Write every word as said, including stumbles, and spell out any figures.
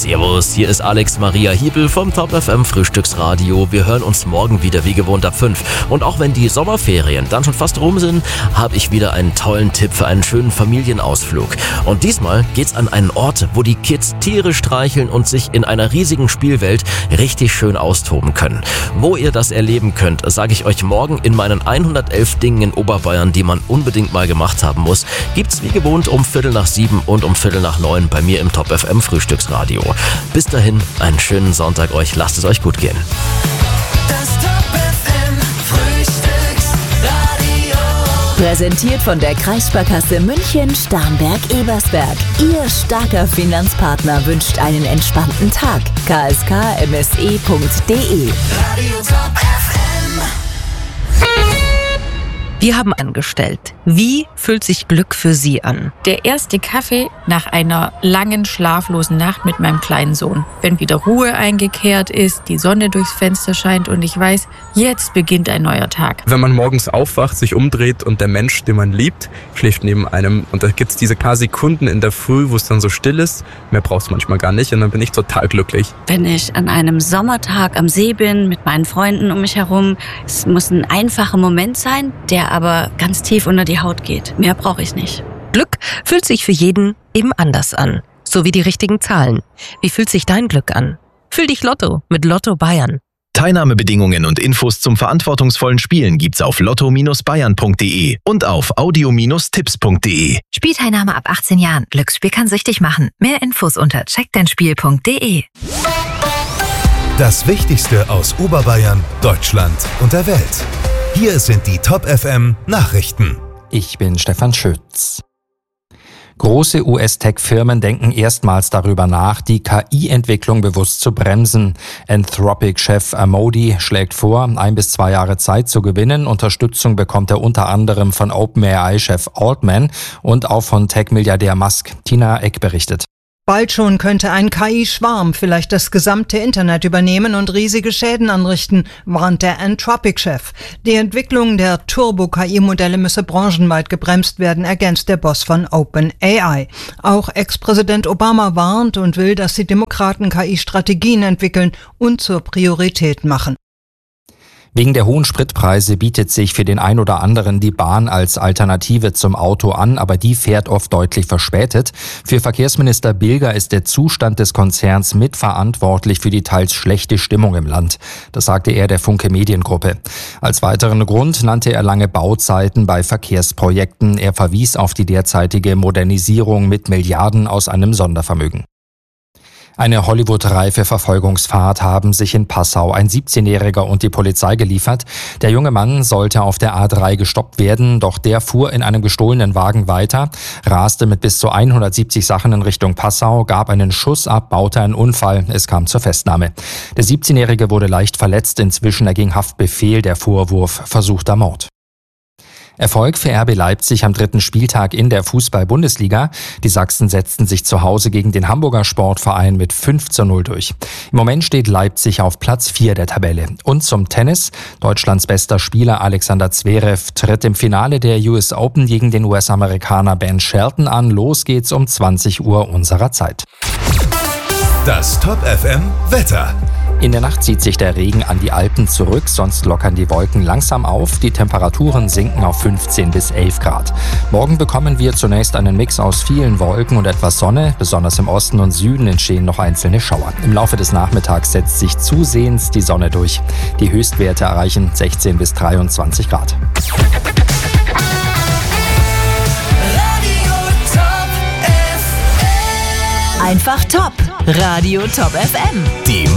Servus, hier ist Alex Maria Hiebel vom Top F M Frühstücksradio. Wir hören uns morgen wieder wie gewohnt ab fünf. Und auch wenn die Sommerferien dann schon fast rum sind, habe ich wieder einen tollen Tipp für einen schönen Familienausflug. Und diesmal geht's an einen Ort, wo die Kids Tiere streicheln und sich in einer riesigen Spielwelt richtig schön austoben können. Wo ihr das erleben könnt, sage ich euch morgen in meinen hundertelf Dingen in Oberbayern, die man unbedingt mal gemacht haben muss. Gibt's wie gewohnt um Viertel nach sieben und um Viertel nach neun bei mir im Top F M Frühstücksradio. Bis dahin, einen schönen Sonntag euch, lasst es euch gut gehen. Das Top F M Frühstücksradio. Präsentiert von der Kreissparkasse München, Starnberg, Ebersberg. Ihr starker Finanzpartner wünscht einen entspannten Tag. k s k m s e punkt d e Radio Top F M. Wir haben angestellt. Wie fühlt sich Glück für Sie an? Der erste Kaffee nach einer langen, schlaflosen Nacht mit meinem kleinen Sohn. Wenn wieder Ruhe eingekehrt ist, die Sonne durchs Fenster scheint und ich weiß, jetzt beginnt ein neuer Tag. Wenn man morgens aufwacht, sich umdreht und der Mensch, den man liebt, schläft neben einem. Und da gibt es diese paar Sekunden in der Früh, wo es dann so still ist. Mehr braucht es manchmal gar nicht und dann bin ich total glücklich. Wenn ich an einem Sommertag am See bin, mit meinen Freunden um mich herum, es muss ein einfacher Moment sein, der aber ganz tief unter die Haut geht. Mehr brauche ich nicht. Glück fühlt sich für jeden eben anders an. So wie die richtigen Zahlen. Wie fühlt sich dein Glück an? Fühl dich Lotto mit Lotto Bayern. Teilnahmebedingungen und Infos zum verantwortungsvollen Spielen gibt's auf lotto Bindestrich bayern punkt d e und auf audio Bindestrich tipps punkt d e. Spielteilnahme ab achtzehn Jahren. Glücksspiel kann süchtig machen. Mehr Infos unter check dein spiel punkt d e. Das Wichtigste aus Oberbayern, Deutschland und der Welt. Hier sind die Top F M Nachrichten. Ich bin Stefan Schütz. Große U S-Tech-Firmen denken erstmals darüber nach, die K I-Entwicklung bewusst zu bremsen. Anthropic-Chef Modi schlägt vor, ein bis zwei Jahre Zeit zu gewinnen. Unterstützung bekommt er unter anderem von OpenAI-Chef Altman und auch von Tech-Milliardär Musk. Tina Eck berichtet. Bald schon könnte ein K I-Schwarm vielleicht das gesamte Internet übernehmen und riesige Schäden anrichten, warnt der Anthropic-Chef. Die Entwicklung der Turbo-K I-Modelle müsse branchenweit gebremst werden, ergänzt der Boss von OpenAI. Auch Ex-Präsident Obama warnt und will, dass die Demokraten K I-Strategien entwickeln und zur Priorität machen. Wegen der hohen Spritpreise bietet sich für den ein oder anderen die Bahn als Alternative zum Auto an, aber die fährt oft deutlich verspätet. Für Verkehrsminister Bilger ist der Zustand des Konzerns mitverantwortlich für die teils schlechte Stimmung im Land. Das sagte er der Funke Mediengruppe. Als weiteren Grund nannte er lange Bauzeiten bei Verkehrsprojekten. Er verwies auf die derzeitige Modernisierung mit Milliarden aus einem Sondervermögen. Eine Hollywood-reife Verfolgungsfahrt haben sich in Passau ein siebzehnjähriger und die Polizei geliefert. Der junge Mann sollte auf der A drei gestoppt werden, doch der fuhr in einem gestohlenen Wagen weiter, raste mit bis zu hundertsiebzig Sachen in Richtung Passau, gab einen Schuss ab, baute einen Unfall. Es kam zur Festnahme. Der siebzehnjährige wurde leicht verletzt. Inzwischen erging Haftbefehl, der Vorwurf versuchter Mord. Erfolg für R B Leipzig am dritten Spieltag in der Fußball-Bundesliga. Die Sachsen setzten sich zu Hause gegen den Hamburger Sportverein mit fünf zu null durch. Im Moment steht Leipzig auf Platz vier der Tabelle. Und zum Tennis. Deutschlands bester Spieler Alexander Zverev tritt im Finale der U S Open gegen den U S-Amerikaner Ben Shelton an. Los geht's um zwanzig Uhr unserer Zeit. Das Top F M Wetter. In der Nacht zieht sich der Regen an die Alpen zurück, sonst lockern die Wolken langsam auf. Die Temperaturen sinken auf fünfzehn bis elf Grad. Morgen bekommen wir zunächst einen Mix aus vielen Wolken und etwas Sonne. Besonders im Osten und Süden entstehen noch einzelne Schauer. Im Laufe des Nachmittags setzt sich zusehends die Sonne durch. Die Höchstwerte erreichen sechzehn bis dreiundzwanzig Grad. Einfach top. Radio Top F M. Die